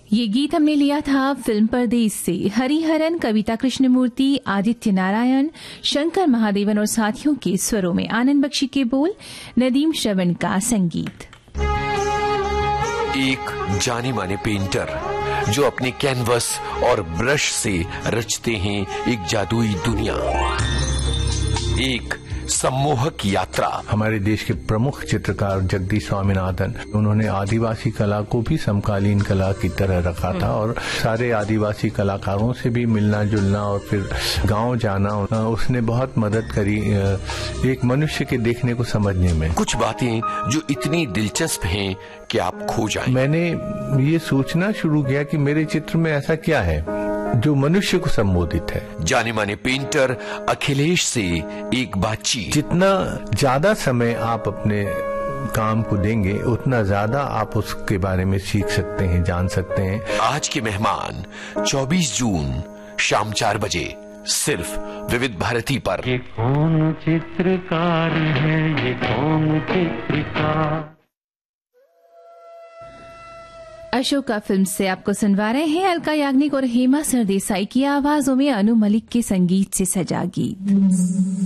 ये गीत हमने लिया था फिल्म परदेस से। हरिहरन, कविता कृष्णमूर्ति, आदित्य नारायण, शंकर महादेवन और साथियों के स्वरों में आनंद बख्शी के बोल, नदीम श्रवण का संगीत। एक जाने माने पेंटर जो अपने कैनवस और ब्रश से रचते हैं एक जादुई दुनिया, एक सम्मोहक यात्रा। हमारे देश के प्रमुख चित्रकार जगदीश स्वामीनाथन, उन्होंने आदिवासी कला को भी समकालीन कला की तरह रखा था और सारे आदिवासी कलाकारों से भी मिलना जुलना और फिर गांव जाना, उसने बहुत मदद करी एक मनुष्य के देखने को समझने में। कुछ बातें जो इतनी दिलचस्प हैं कि आप खो जाएं। मैंने ये सोचना शुरू किया कि मेरे चित्र में ऐसा क्या है जो मनुष्य को संबोधित है। जाने माने पेंटर अखिलेश से एक बातचीत। जितना ज्यादा समय आप अपने काम को देंगे उतना ज्यादा आप उसके बारे में सीख सकते हैं, जान सकते हैं। आज के मेहमान 24 जून शाम 4 बजे सिर्फ विविध भारती पर। ये कौन चित्रकार है, ये कौन चित्रकार। अशोका फिल्म से आपको सुनवा रहे हैं अलका याग्निक और हेमा सरदेसाई की आवाजों में अनु मलिक के संगीत से सजा गीत।